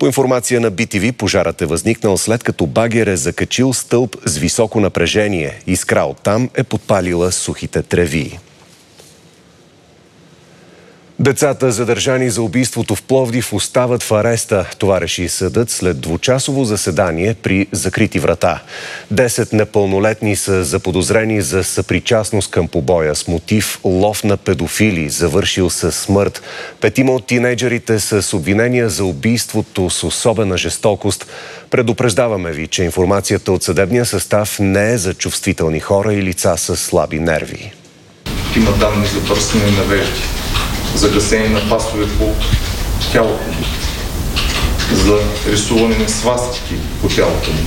По информация на BTV, пожарът е възникнал след като багер е закачил стълб с високо напрежение. Искра оттам е подпалила сухите треви. Децата, задържани за убийството в Пловдив, остават в ареста. Това реши съдът след двучасово заседание при закрити врата. 10 непълнолетни са заподозрени за съпричастност към побоя с мотив лов на педофили, завършил със смърт. 5 от тинейджерите са с обвинения за убийството с особена жестокост. Предупреждаваме ви, че информацията от съдебния състав не е за чувствителни хора и лица с слаби нерви. Има данни за бърсане на вежди, за гасене на пасове по тялото му, за рисуване на свастики по тялото му,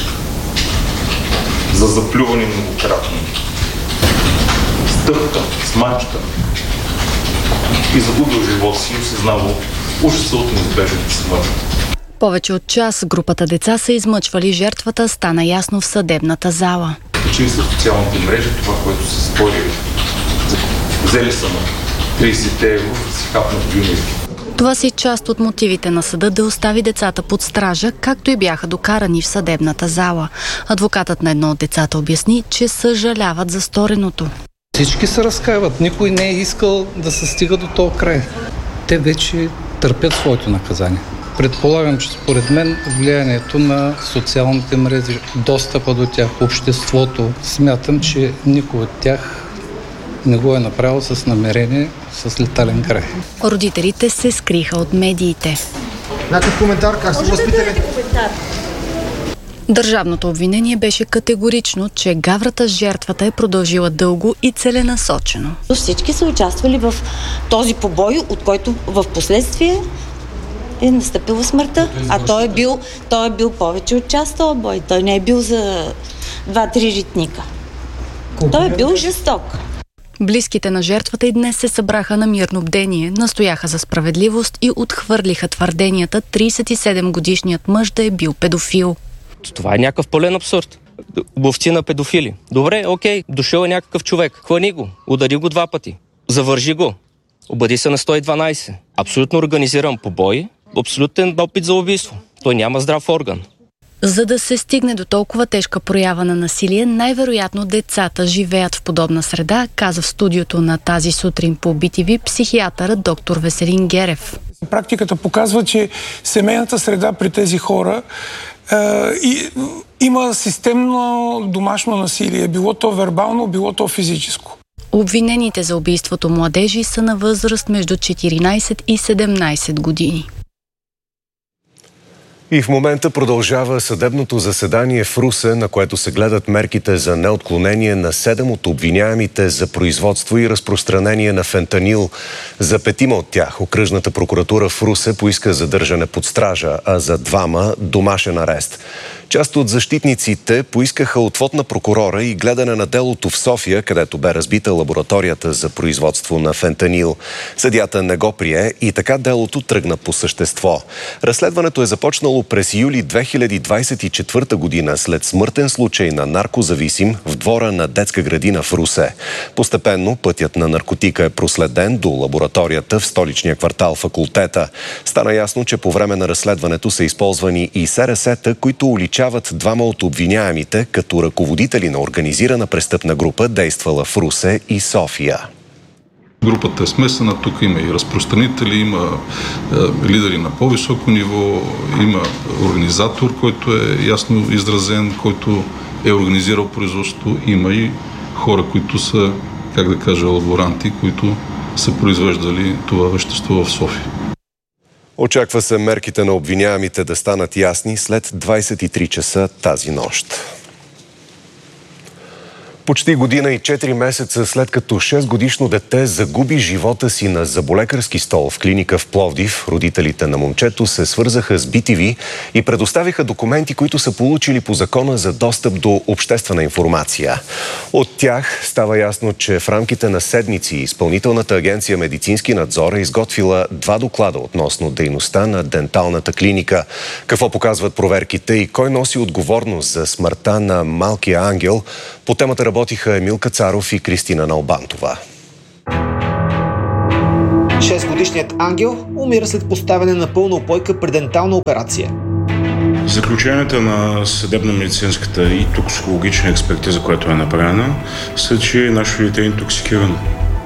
за заплюване многократно, стъпка, смачка и загубил живота си и осъзнавал ужаса от неизбежната смърт. Повече от час групата деца са измъчвали жертвата, стана ясно в съдебната зала. Качили са в социалните мрежи това, което са спорили. Взели са на 30 евро да си хапнат бюнери. Това си част от мотивите на съда да остави децата под стража, както и бяха докарани в съдебната зала. Адвокатът на едно от децата обясни, че съжаляват за стореното. Всички се разкаиват. Никой не е искал да се стига до този край. Те вече търпят своето наказание. Предполагам, че според мен влиянието на социалните мрежи, достъпа до тях, обществото, смятам, че никой от тях не го е направил с намерение, с летален край. Родителите се скриха от медиите. Някакъв коментар, как сте възпитали? Държавното обвинение беше категорично, че гаврата с жертвата е продължила дълго и целенасочено. Всички са участвали в този побой, от който в последствие е настъпила смъртта. А той е бил повече от час този бой. Той не е бил за 2-3 ритника. Той е бил жесток. Близките на жертвата и днес се събраха на мирно бдение, настояха за справедливост и отхвърлиха твърденията 37-годишният мъж да е бил педофил. Това е някакъв пълен абсурд. Ловци на педофили. Добре, окей, дошъл е някакъв човек. Хвани го, удари го 2 пъти. Завържи го. Обади се на 112. Абсолютно организиран побой, абсолютен опит за убийство. Той няма здрав орган. За да се стигне до толкова тежка проява на насилие, най-вероятно децата живеят в подобна среда, каза в студиото на Тази сутрин по BTV психиатърът доктор Веселин Герев. Практиката показва, че семейната среда при тези хора има системно домашно насилие, било то вербално, било то физическо. Обвинените за убийството младежи са на възраст между 14 и 17 години. И в момента продължава съдебното заседание в Русе, на което се гледат мерките за неотклонение на 7 от обвиняемите за производство и разпространение на фентанил. За 5 от тях окръжната прокуратура в Русе поиска задържане под стража, а за 2 домашен арест. Част от защитниците поискаха отвод на прокурора и гледане на делото в София, където бе разбита лабораторията за производство на фентанил. Съдията не го прие и така делото тръгна по същество. Разследването е започнало през юли 2024 година след смъртен случай на наркозависим в двора на детска градина в Русе. Постепенно пътят на наркотика е проследен до лабораторията в столичния квартал Факултета. Стана ясно, че по време на разследването са използвани и СРС-та, които уличават 2 от обвиняемите като ръководители на организирана престъпна група, действала в Русе и София. Групата е смесена, тук има и разпространители, има лидери на по-високо ниво, има организатор, който е ясно изразен, който е организирал производството, има и хора, които са, как да кажа, лаборанти, които са произвеждали това вещество в София. Очаква се мерките на обвиняемите да станат ясни след 23 часа тази нощ. Почти година и 4 месеца след като 6-годишно дете загуби живота си на зъболекарски стол в клиника в Пловдив, родителите на момчето се свързаха с BTV и предоставиха документи, които са получили по закона за достъп до обществена информация. От тях става ясно, че в рамките на седмици Изпълнителната агенция Медицински надзор е изготвила 2 доклада относно дейността на денталната клиника. Какво показват проверките и кой носи отговорност за смъртта на малкия ангел? По темата работиха Емил Кацаров и Кристина Налбантова. 6-годишният Ангел умира след поставяне на пълна упойка при дентална операция. Заключенията на съдебно-медицинската и токсикологична експертиза, която е направена, са, че нашето дете е интоксикирано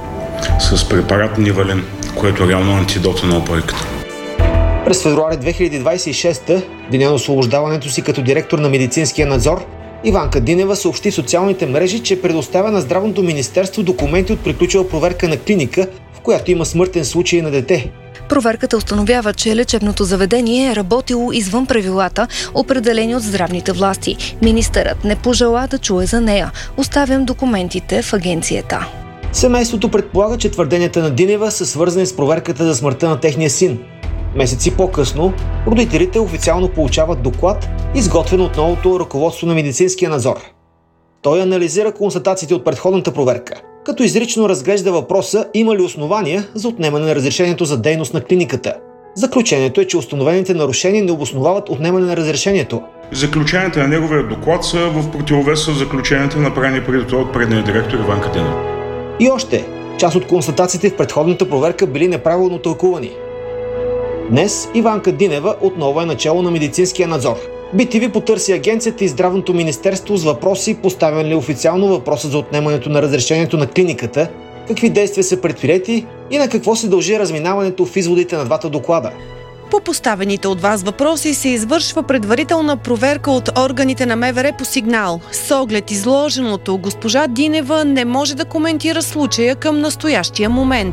с препарат Нивален, което е реално антидота на упойката. През февруари 2026, деня на освобождаването си като директор на медицинския надзор, Иванка Динева съобщи в социалните мрежи, че предоставя на Здравното министерство документи от приключила проверка на клиника, в която има смъртен случай на дете. Проверката установява, че лечебното заведение е работило извън правилата, определени от здравните власти. Министърът не пожела да чуе за нея. Оставям документите в агенцията. Семейството предполага, че твърденията на Динева са свързани с проверката за смъртта на техния син. Месеци по-късно родителите официално получават доклад, изготвен от новото ръководство на медицинския надзор. Той анализира констатациите от предходната проверка, като изрично разглежда въпроса има ли основания за отнемане на разрешението за дейност на клиниката. Заключението е, че установените нарушения не обосновават отнемане на разрешението. Заключенията на неговия доклад са в противовес с заключенията, направени преди това от предния директор Иванка Динева. И още, част от констатациите в предходната проверка били неправилно тълкувани. Днес Иванка Динева отново е начало на медицинския надзор. BTV потърси агенцията и Здравното министерство с въпроси, поставен ли официално въпроса за отнемането на разрешението на клиниката, какви действия са предприети и на какво се дължи разминаването в изводите на двата доклада. По поставените от вас въпроси се извършва предварителна проверка от органите на МВР по сигнал. С оглед изложеното, госпожа Динева не може да коментира случая към настоящия момент.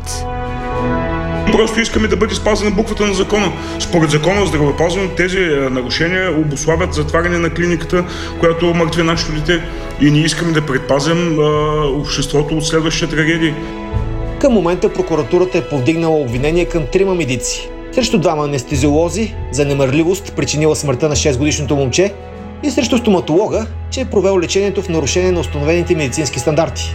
Просто искаме да бъде спазена буквата на закона. Според закона за здравеопазването тези нарушения обуславят затваряне на клиниката, която мъртви нашето дете. И ние искаме да предпазим обществото от следващите трагедии. Към момента прокуратурата е повдигнала обвинение към 3 медици. Срещу 2 анестезиолози за немърливост, причинила смъртта на 6-годишното момче, и срещу стоматолога, че е провел лечението в нарушение на установените медицински стандарти.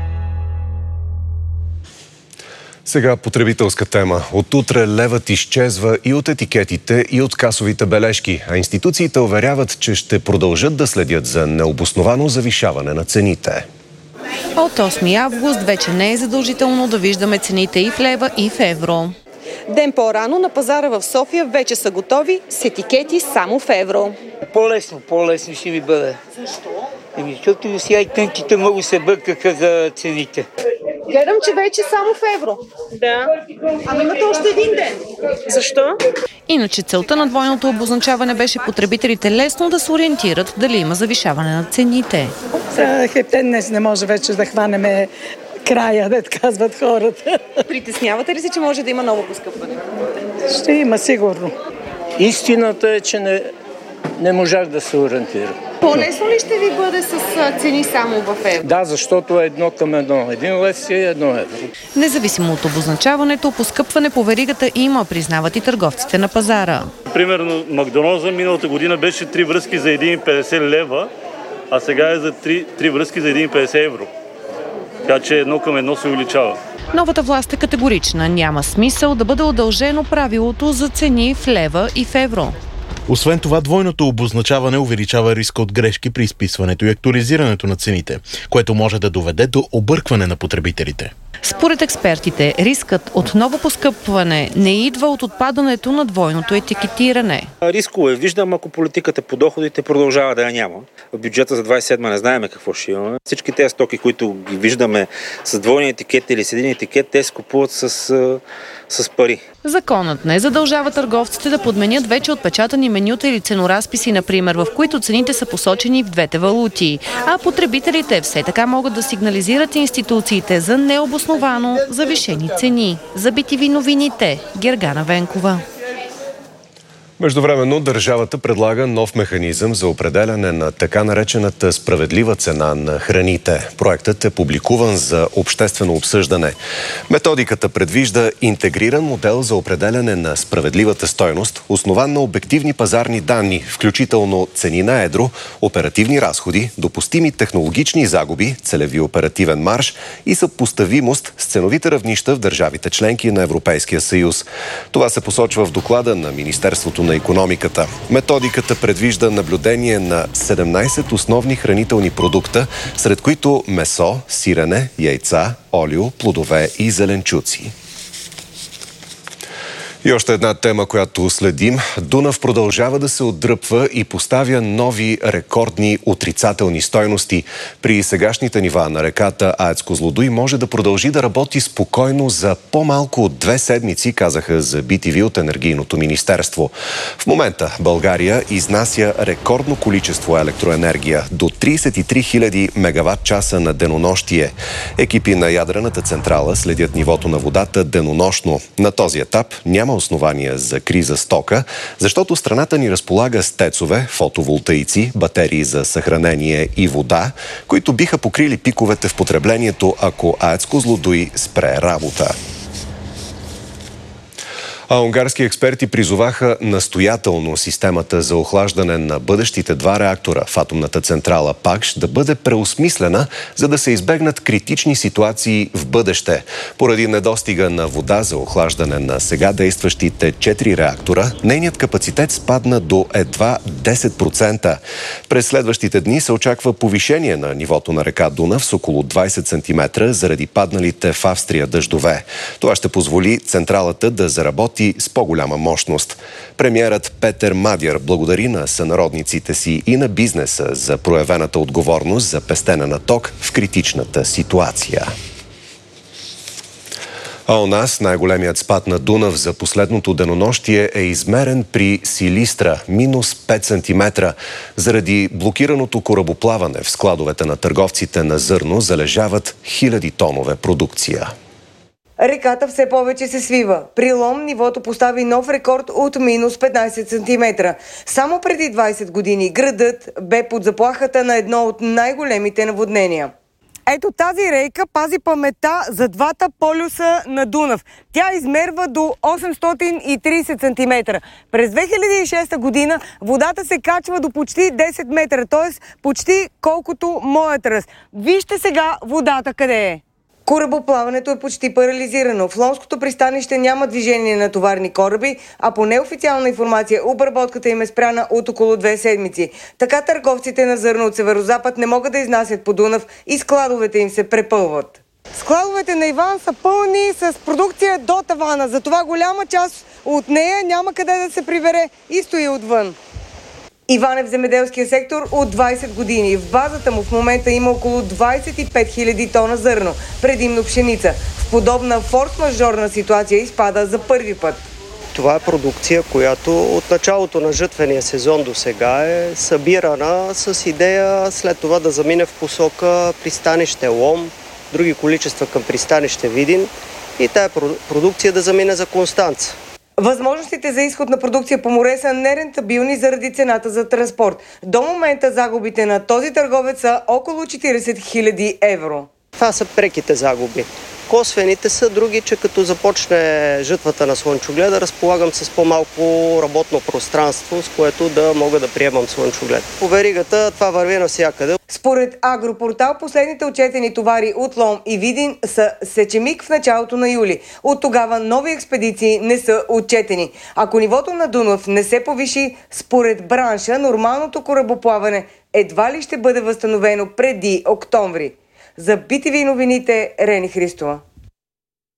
Сега потребителска тема. От утре левът изчезва и от етикетите, и от касовите бележки, а институциите уверяват, че ще продължат да следят за необосновано завишаване на цените. От 8 август вече не е задължително да виждаме цените и в лева, и в евро. Ден по-рано на пазара в София вече са готови с етикети само в евро. По-лесно ще ми бъде. Защо? Защото сега и тънките много се бъркаха за цените. Гледам, че вече само в евро. Да. Ама имате още един ден. Защо? Иначе целта на двойното обозначаване беше потребителите лесно да се ориентират дали има завишаване на цените. За хептен днес не може вече да хванеме края, да казват хората. Притеснявате ли се, че може да има ново поскъпване? Ще има, сигурно. Истината е, че не можах да се ориентирам. По-лесно ли ще ви бъде с цени само в евро? Да, защото е 1:1. 1 лев си е 1 евро. Независимо от обозначаването, поскъпване по веригата има, признават и търговците на пазара. Примерно Макдоналдс миналата година беше 3 връзки за 1,50 лева, а сега е за 3 връзки за 1,50 евро. Така че 1:1 се увеличава. Новата власт е категорична. Няма смисъл да бъде удължено правилото за цени в лева и в евро. Освен това, двойното обозначаване увеличава риска от грешки при изписването и актуализирането на цените, което може да доведе до объркване на потребителите. Според експертите, рискът от ново поскъпване не идва от отпадането на двойното етикетиране. Рискове виждам, ако политиката по доходите продължава да я няма. В бюджета за 27 не знаем какво ще имаме. Всички тези стоки, които ги виждаме с двойни етикет или с един етикет, те се купуват с пари. Законът не задължава търговците да подменят вече отпечатани менюта или ценоразписи, например, в които цените са посочени в двете валути. А потребителите все така могат да сигнализират институциите за необосновано завишени цени. За BTV новините, Гергана Венкова. Междувременно държавата предлага нов механизъм за определяне на така наречената справедлива цена на храните. Проектът е публикуван за обществено обсъждане. Методиката предвижда интегриран модел за определяне на справедливата стойност, основан на обективни пазарни данни, включително цени на едро, оперативни разходи, допустими технологични загуби, целеви оперативен марж и съпоставимост с ценовите равнища в държавите членки на Европейския съюз. Това се посочва в доклада на Министерството на икономиката. Методиката предвижда наблюдение на 17 основни хранителни продукта, сред които месо, сирене, яйца, олио, плодове и зеленчуци. И още една тема, която следим. Дунав продължава да се отдръпва и поставя нови рекордни отрицателни стойности. При сегашните нива на реката АЕЦ Козлодуй може да продължи да работи спокойно за по-малко от 2 седмици, казаха за BTV от Енергийното министерство. В момента България изнася рекордно количество електроенергия до 33 000 мегаватт-часа на денонощие. Екипи на ядрената централа следят нивото на водата денонощно. На този етап няма основания за криза с тока, защото страната ни разполага с тецове, фотоволтаици, батерии за съхранение и вода, които биха покрили пиковете в потреблението, ако АЕЦ Козлодуй спре работа. А унгарски експерти призоваха настоятелно системата за охлаждане на бъдещите 2 реактора в атомната централа ПАКШ да бъде преосмислена, за да се избегнат критични ситуации в бъдеще. Поради недостига на вода за охлаждане на сега действащите 4 реактора, нейният капацитет спадна до едва 10%. През следващите дни се очаква повишение на нивото на река Дунав с около 20 см заради падналите в Австрия дъждове. Това ще позволи централата да заработи с по-голяма мощност. Премиерът Петър Мадяр благодари на сънародниците си и на бизнеса за проявената отговорност за пестене на ток в критичната ситуация. А у нас най-големият спад на Дунав за последното денонощие е измерен при Силистра – минус 5 см. Заради блокираното корабоплаване в складовете на търговците на зърно залежават 1000 тонове продукция. Реката все повече се свива. При лом нивото постави нов рекорд от минус 15 см. Само преди 20 години градът бе под заплахата на едно от най-големите наводнения. Ето тази рейка пази паметта за двата полюса на Дунав. Тя измерва до 830 см. През 2006 година водата се качва до почти 10 метра, т.е. почти колкото моят ръст. Вижте сега водата къде е. Корабоплаването е почти парализирано. В Ломското пристанище няма движение на товарни кораби, а по неофициална информация обработката им е спряна от около 2 седмици. Така търговците на зърно от северозапад не могат да изнасят по Дунав и складовете им се препълват. Складовете на Иван са пълни с продукция до тавана, затова голяма част от нея няма къде да се прибере и стои отвън. Иван е в земеделския сектор от 20 години. В базата му в момента има около 25 000 тона зърно, предимно пшеница. В подобна форс-мажорна ситуация изпада за първи път. Това е продукция, която от началото на жътвения сезон до сега е събирана с идея след това да замине в посока пристанище Лом, други количества към пристанище Видин и тая продукция да замине за Констанца. Възможностите за изход на продукция по море са нерентабилни заради цената за транспорт. До момента загубите на този търговец са около 40 000 евро. Това са преките загуби. Косвените са други, че като започне жътвата на слънчогледа, разполагам с по-малко работно пространство, с което да мога да приемам слънчоглед. По веригата това върви навсякъде. Според Агропортал, последните отчетени товари от Лом и Видин са сечемик в началото на юли. От тогава нови експедиции не са отчетени. Ако нивото на Дунав не се повиши, според бранша, нормалното корабоплаване едва ли ще бъде възстановено преди октомври. За BTV новините, Рени Христова.